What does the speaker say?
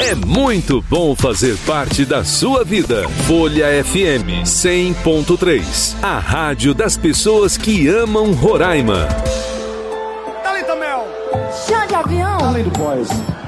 É muito bom fazer parte da sua vida. Folha FM 100.3, a rádio das pessoas que amam Roraima. Thalita Mel. Chá de avião. Além do Boys.